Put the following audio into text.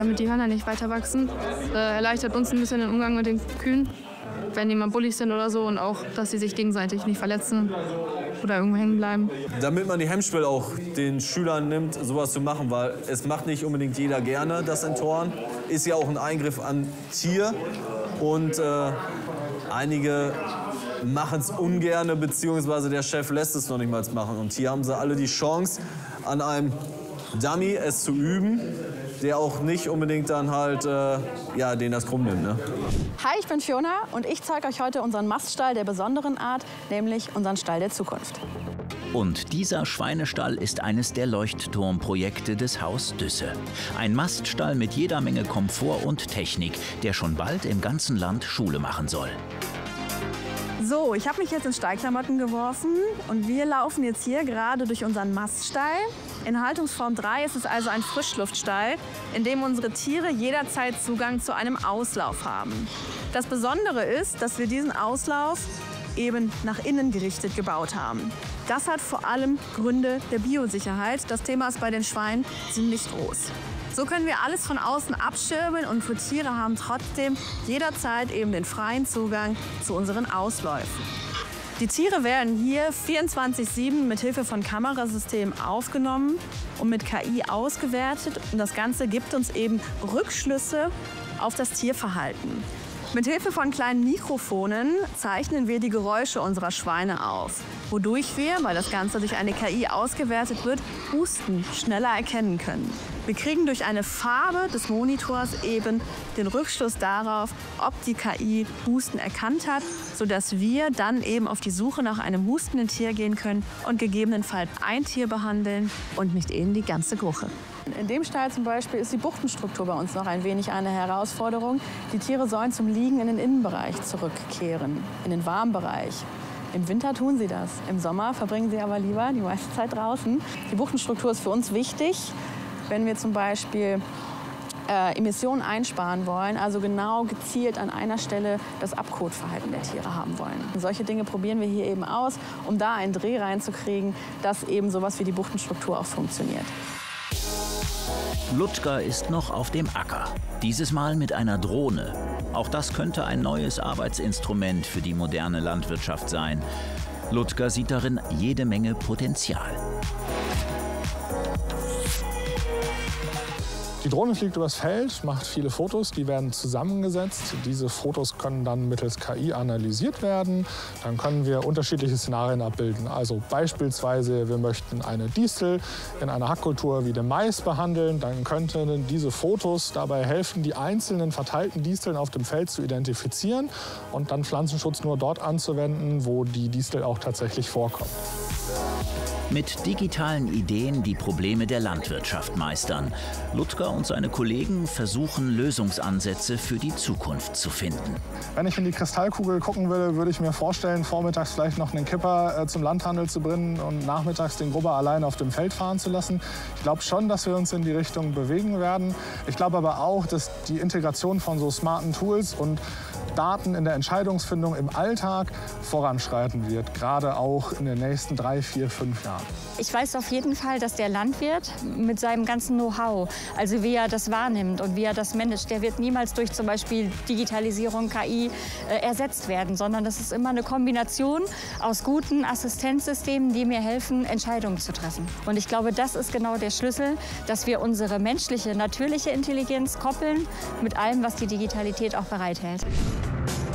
damit die Hörner nicht weiter wachsen. Erleichtert uns ein bisschen den Umgang mit den Kühen, wenn die mal bullig sind oder so, und auch, dass sie sich gegenseitig nicht verletzen oder irgendwo hängen bleiben. Damit man die Hemmschwelle auch den Schülern nimmt, sowas zu machen, weil es macht nicht unbedingt jeder gerne, das Enttoren. Ist ja auch ein Eingriff an Tier und einige machen es ungerne, beziehungsweise der Chef lässt es noch nicht mal machen. Und hier haben sie alle die Chance, an einem Dummy es zu üben, der auch nicht unbedingt dann halt, den das krumm nimmt. Ne? Hi, ich bin Fiona und ich zeige euch heute unseren Maststall der besonderen Art, nämlich unseren Stall der Zukunft. Und dieser Schweinestall ist eines der Leuchtturmprojekte des Haus Düsse. Ein Maststall mit jeder Menge Komfort und Technik, der schon bald im ganzen Land Schule machen soll. So, ich habe mich jetzt in Stallklamotten geworfen und wir laufen jetzt hier gerade durch unseren Maststall. In Haltungsform 3 ist es also ein Frischluftstall, in dem unsere Tiere jederzeit Zugang zu einem Auslauf haben. Das Besondere ist, dass wir diesen Auslauf eben nach innen gerichtet gebaut haben. Das hat vor allem Gründe der Biosicherheit. Das Thema ist bei den Schweinen ziemlich groß. So können wir alles von außen abschirmen und für Tiere haben trotzdem jederzeit eben den freien Zugang zu unseren Ausläufen. Die Tiere werden hier 24/7 mit Hilfe von Kamerasystemen aufgenommen und mit KI ausgewertet. Und das Ganze gibt uns eben Rückschlüsse auf das Tierverhalten. Mit Hilfe von kleinen Mikrofonen zeichnen wir die Geräusche unserer Schweine auf, wodurch wir, weil das Ganze durch eine KI ausgewertet wird, Husten schneller erkennen können. Wir kriegen durch eine Farbe des Monitors eben den Rückschluss darauf, ob die KI Husten erkannt hat, sodass wir dann eben auf die Suche nach einem hustenden Tier gehen können und gegebenenfalls ein Tier behandeln und nicht eben die ganze Gruppe. In dem Stall zum Beispiel ist die Buchtenstruktur bei uns noch ein wenig eine Herausforderung. Die Tiere sollen zum Liegen in den Innenbereich zurückkehren, in den Warmbereich. Im Winter tun sie das. Im Sommer verbringen sie aber lieber die meiste Zeit draußen. Die Buchtenstruktur ist für uns wichtig, wenn wir zum Beispiel Emissionen einsparen wollen, also genau gezielt an einer Stelle das Abkotverhalten der Tiere haben wollen. Und solche Dinge probieren wir hier eben aus, um da einen Dreh reinzukriegen, dass eben sowas wie die Buchtenstruktur auch funktioniert. Ludger ist noch auf dem Acker. Dieses Mal mit einer Drohne. Auch das könnte ein neues Arbeitsinstrument für die moderne Landwirtschaft sein. Ludger sieht darin jede Menge Potenzial. Die Drohne fliegt übers Feld, macht viele Fotos, die werden zusammengesetzt. Diese Fotos können dann mittels KI analysiert werden. Dann können wir unterschiedliche Szenarien abbilden. Also beispielsweise, wir möchten eine Distel in einer Hackkultur wie dem Mais behandeln. Dann könnten diese Fotos dabei helfen, die einzelnen verteilten Disteln auf dem Feld zu identifizieren und dann Pflanzenschutz nur dort anzuwenden, wo die Distel auch tatsächlich vorkommt. Mit digitalen Ideen die Probleme der Landwirtschaft meistern. Ludger und seine Kollegen versuchen, Lösungsansätze für die Zukunft zu finden. Wenn ich in die Kristallkugel gucken würde, würde ich mir vorstellen, vormittags vielleicht noch einen Kipper zum Landhandel zu bringen und nachmittags den Grubber allein auf dem Feld fahren zu lassen. Ich glaube schon, dass wir uns in die Richtung bewegen werden. Ich glaube aber auch, dass die Integration von so smarten Tools und Daten in der Entscheidungsfindung im Alltag voranschreiten wird, gerade auch in den nächsten 3, 4, 5 Jahren. Ich weiß auf jeden Fall, dass der Landwirt mit seinem ganzen Know-how, also wie er das wahrnimmt und wie er das managt, der wird niemals durch zum Beispiel Digitalisierung, KI ersetzt werden, sondern das ist immer eine Kombination aus guten Assistenzsystemen, die mir helfen, Entscheidungen zu treffen. Und ich glaube, das ist genau der Schlüssel, dass wir unsere menschliche, natürliche Intelligenz koppeln mit allem, was die Digitalität auch bereithält.